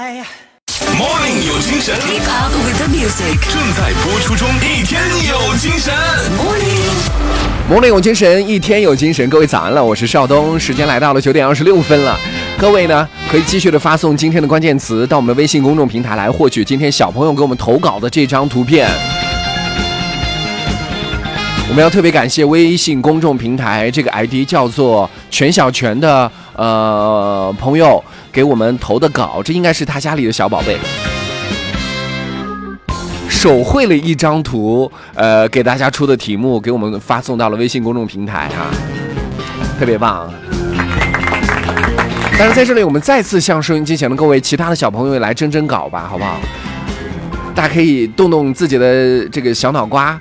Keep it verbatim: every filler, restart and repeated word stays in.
Morning 有精神 Keep up with the music 正在播出中，一天有精神。 Morning Morning 有精神，一天有精神。各位早安了，我是邵东，时间来到了九点二十六分了。各位呢，可以继续的发送今天的关键词到我们的微信公众平台来获取今天小朋友给我们投稿的这张图片。我们要特别感谢微信公众平台这个 I D 叫做全小全的呃朋友给我们投的稿，这应该是他家里的小宝贝。手绘了一张图，呃，给大家出的题目，给我们发送到了微信公众平台啊，特别棒。但是在这里，我们再次向收音机前的各位其他的小朋友来征征稿吧，好不好？大家可以动动自己的这个小脑瓜，